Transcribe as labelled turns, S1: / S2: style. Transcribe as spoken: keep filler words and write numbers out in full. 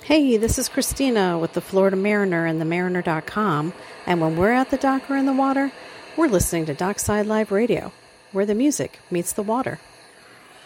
S1: Hey, this is Christina with the Florida Mariner and the mariner dot com, and when we're at the dock or in the water, we're listening to Dockside Live Radio, where the music meets the water.